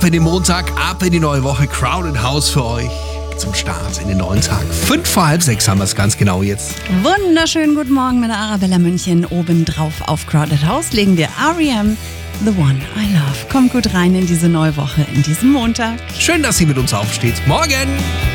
Ab in den Montag, ab in die neue Woche. Crowded House für euch zum Start in den neuen Tag. 5:45 haben wir es ganz genau jetzt. Wunderschönen guten Morgen mit der Arabella München. Obendrauf auf Crowded House legen wir R.E.M. The One I Love. Kommt gut rein in diese neue Woche, in diesen Montag. Schön, dass sie mit uns aufsteht. Morgen!